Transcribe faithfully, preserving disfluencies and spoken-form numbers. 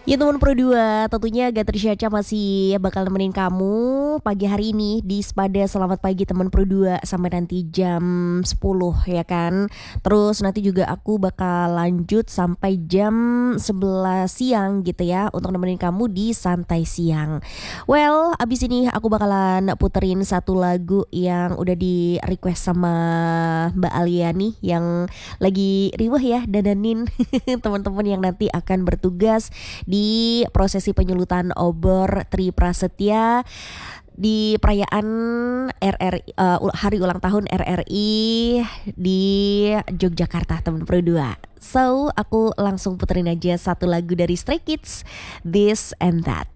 Ya teman Pro dua, tentunya Gatra Caca masih bakal nemenin kamu pagi hari ini di Spada Selamat Pagi teman Pro dua sampai nanti jam sepuluh ya kan. Terus nanti juga aku bakal lanjut sampai jam sebelas siang gitu ya untuk nemenin kamu di Santai Siang. Well, abis ini aku bakalan puterin satu lagu yang udah di request sama Mbak Alia nih yang lagi riweh ya dandanin teman-teman yang nanti akan bertugas di prosesi penyulutan obor Tri Prasetya di perayaan R R I, uh, hari ulang tahun R R I di Yogyakarta teman Pro dua. So, aku langsung puterin aja satu lagu dari Stray Kids, This and That.